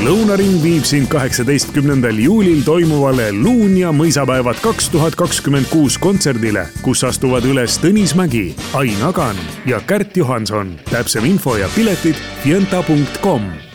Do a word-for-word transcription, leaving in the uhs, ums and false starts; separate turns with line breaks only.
Lõunaring viib sind kaheksateistkümnendal juulil toimuvale Luunja mõisapäevad kaks tuhat kakskümmend kuus kontserdile, kus astuvad üles Tõnis Mägi, Ain Agan ja Kärt Johanson. Täpsem info ja piletid fienta punkt com.